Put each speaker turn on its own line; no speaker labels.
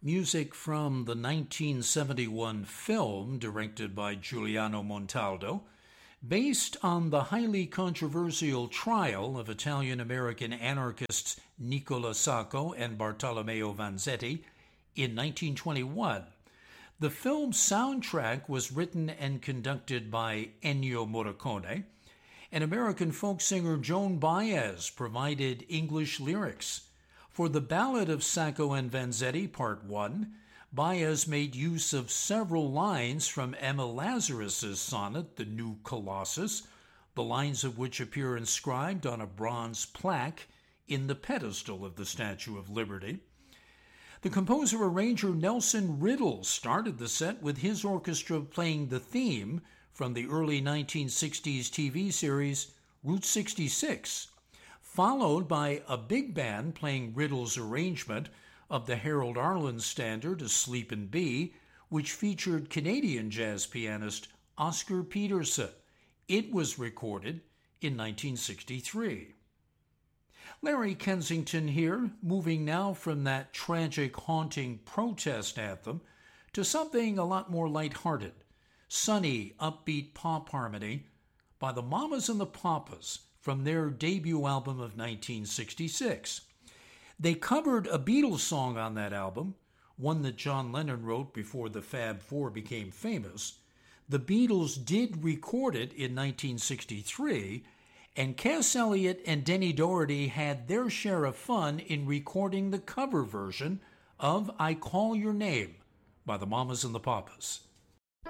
Music from the 1971 film directed by Giuliano Montaldo, based on the highly controversial trial of Italian-American anarchists Nicola Sacco and Bartolomeo Vanzetti in 1921. The film's soundtrack was written and conducted by Ennio Morricone, and American folk singer Joan Baez provided English lyrics. For the Ballad of Sacco and Vanzetti, Part 1, Baez made use of several lines from Emma Lazarus's sonnet, The New Colossus, the lines of which appear inscribed on a bronze plaque in the pedestal of the Statue of Liberty. The composer-arranger Nelson Riddle started the set with his orchestra playing the theme from the early 1960s TV series Route 66, followed by a big band playing Riddle's arrangement of the Harold Arlen standard Asleep in B, which featured Canadian jazz pianist Oscar Peterson. It was recorded in 1963. Larry Kensington here, moving now from that tragic, haunting protest anthem to something a lot more lighthearted, sunny, upbeat pop harmony by the Mamas and the Papas from their debut album of 1966. They covered a Beatles song on that album, one that John Lennon wrote before the Fab Four became famous. The Beatles did record it in 1963, and Cass Elliot and Denny Doherty had their share of fun in recording the cover version of I Call Your Name by the Mamas and the Papas.